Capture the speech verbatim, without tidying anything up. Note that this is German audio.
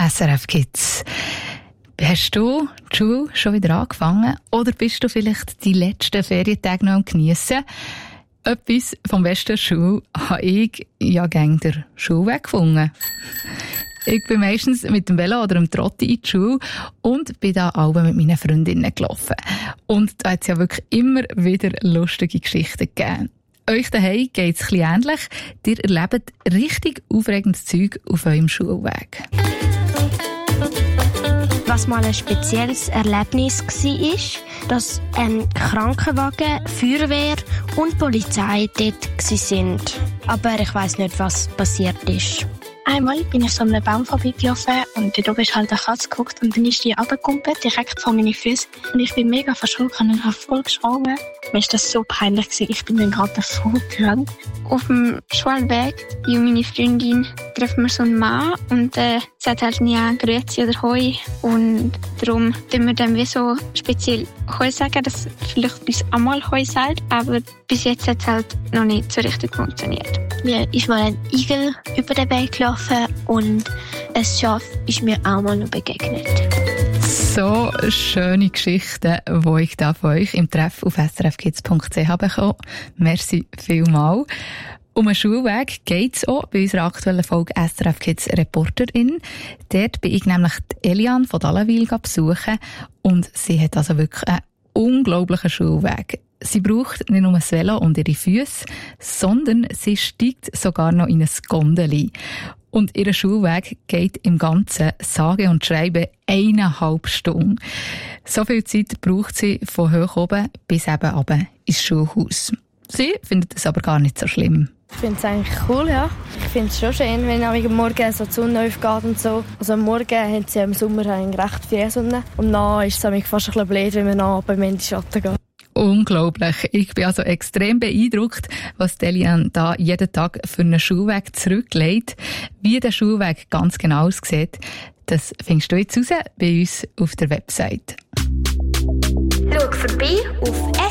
S R F Kids. Hast du die Schule schon wieder angefangen? Oder bist du vielleicht die letzten Ferientage noch am Geniessen? Etwas vom Westen der Schule habe ich ja gegen den Schulweg gefunden. Ich bin meistens mit dem Velo oder dem Trotti in die Schule und bin da alle mit meinen Freundinnen gelaufen. Und da hat es ja wirklich immer wieder lustige Geschichten gegeben. Euch daheim geht es ein bisschen ähnlich. Ihr erlebt richtig aufregendes Zeug auf eurem Schulweg. Was mal ein spezielles Erlebnis war, dass ein Krankenwagen, Feuerwehr und Polizei dort waren. Aber ich weiss nicht, was passiert ist. Einmal bin ich so an einem Baum vorbeigelaufen und dort oben ist halt eine Katze geguckt und dann ist die runtergekumpelt, direkt vor meine Füße. Und ich bin mega verschrocken und habe voll geschwungen. Mir war das so peinlich gewesen. Ich bin dann gerade davon gerannt. Auf dem Schulweg, ich und meine Freundin, treffen wir so einen Mann und äh, sagt halt nie Grüezi oder Hoi. Und darum tun wir dann wie so speziell Hoi sagen, dass vielleicht bis einmal Hoi sagt, aber bis jetzt hat es halt noch nicht so richtig funktioniert. Mir ist mal ein Igel über den Weg gelaufen und ein Schaf ist mir auch mal noch begegnet. So schöne Geschichten, die ich da von euch im Treff auf s r f kids punkt c h bekommen. Merci vielmals. Um einen Schulweg geht es auch bei unserer aktuellen Folge S R F Kids Reporterin. Dort bin ich nämlich die Eliane von Dallenwil besuchen und sie hat also wirklich einen unglaublichen Schulweg. Sie braucht nicht nur ein Velo und ihre Füße, sondern sie steigt sogar noch in ein Gondeli. Und ihr Schulweg geht im Ganzen sage und schreibe eineinhalb Stunden. So viel Zeit braucht sie von hoch oben bis eben runter ins Schulhaus. Sie findet es aber gar nicht so schlimm. Ich finde es eigentlich cool, ja. Ich finde es schon schön, wenn am Morgen so die Sonne aufgeht und so. Also am Morgen haben sie im Sommer recht viel Sonne. Und dann ist es fast ein bisschen blöd, wenn man dann in den Schatten geht. Unglaublich. Ich bin also extrem beeindruckt, was Eliane da jeden Tag für einen Schulweg zurücklegt. Wie der Schulweg ganz genau aussieht, das findest du jetzt raus bei uns auf der Website. Schau vorbei auf